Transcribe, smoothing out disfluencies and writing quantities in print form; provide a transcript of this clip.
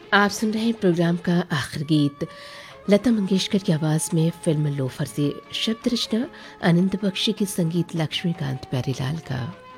आप सुन रहे हैं प्रोग्राम का आखिरी गीत लता मंगेशकर की आवाज़ में फिल्म लोफर से। शब्द रचना आनंद बख्शी की, संगीत लक्ष्मीकांत प्यारेलाल का।